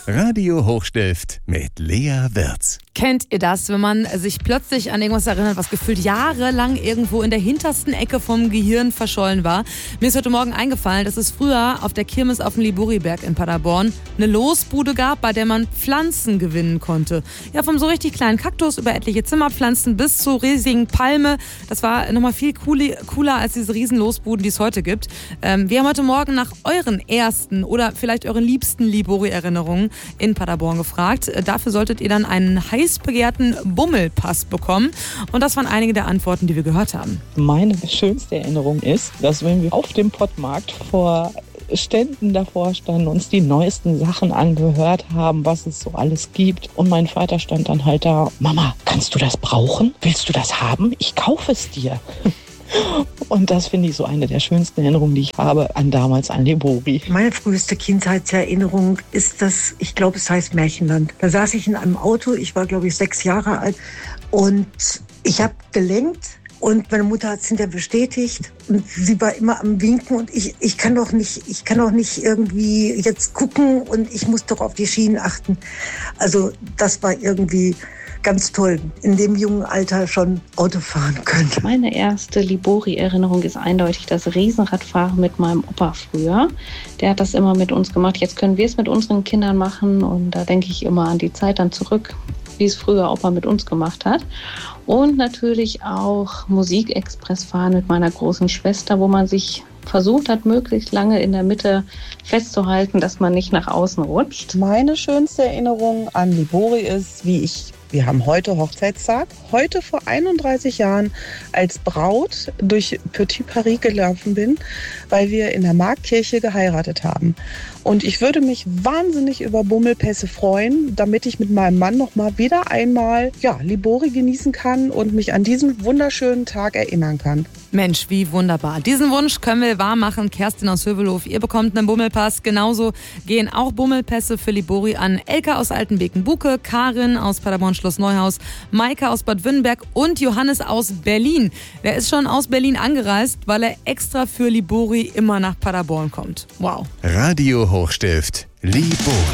Radio Hochstift mit Lea Wirz. Kennt ihr das, wenn man sich plötzlich an irgendwas erinnert, was gefühlt jahrelang irgendwo in der hintersten Ecke vom Gehirn verschollen war? Mir ist heute Morgen eingefallen, dass es früher auf der Kirmes auf dem Liboriberg in Paderborn eine Losbude gab, bei der man Pflanzen gewinnen konnte. Ja, vom so richtig kleinen Kaktus über etliche Zimmerpflanzen bis zur riesigen Palme. Das war nochmal viel cooler als diese riesen Losbuden, die es heute gibt. Wir haben heute Morgen nach euren ersten oder vielleicht euren liebsten Libori-Erinnerungen in Paderborn gefragt. Dafür solltet ihr dann einen heiß begehrten Bummelpass bekommen. Und das waren einige der Antworten, die wir gehört haben. Meine schönste Erinnerung ist, dass wenn wir auf dem Pottmarkt vor Ständen davor standen, uns die neuesten Sachen angehört haben, was es so alles gibt. Und mein Vater stand dann halt da: Mama, kannst du das brauchen? Willst du das haben? Ich kaufe es dir. Und das finde ich so eine der schönsten Erinnerungen, die ich habe an damals an Libori. Meine früheste Kindheitserinnerung ist das, ich glaube, es heißt Märchenland. Da saß ich in einem Auto, ich war, glaube ich, 6 Jahre alt und ich habe gelenkt. Und meine Mutter hat es hinterher bestätigt und sie war immer am Winken und ich kann doch nicht irgendwie jetzt gucken und ich muss doch auf die Schienen achten. Also das war irgendwie ganz toll, in dem jungen Alter schon Auto fahren können. Meine erste Libori-Erinnerung ist eindeutig das Riesenradfahren mit meinem Opa früher. Der hat das immer mit uns gemacht. Jetzt können wir es mit unseren Kindern machen und da denke ich immer an die Zeit dann zurück, wie es früher Opa mit uns gemacht hat. Und natürlich auch Musikexpress fahren mit meiner großen Schwester, wo man sich versucht hat, möglichst lange in der Mitte festzuhalten, dass man nicht nach außen rutscht. Meine schönste Erinnerung an Libori ist, wir haben heute Hochzeitstag, heute vor 31 Jahren als Braut durch Petit Paris gelaufen bin, weil wir in der Marktkirche geheiratet haben. Und ich würde mich wahnsinnig über Bummelpässe freuen, damit ich mit meinem Mann noch mal wieder einmal Libori genießen kann und mich an diesen wunderschönen Tag erinnern kann. Mensch, wie wunderbar. Diesen Wunsch können wir wahr machen. Kerstin aus Hövelhof, ihr bekommt einen Bummelpass. Genauso gehen auch Bummelpässe für Libori an Elke aus Altenbeken-Buke, Karin aus Paderborn-Schloss-Neuhaus, Maike aus Bad Wünnenberg und Johannes aus Berlin. Der ist schon aus Berlin angereist, weil er extra für Libori immer nach Paderborn kommt. Wow. Radio Hochstift, Libori.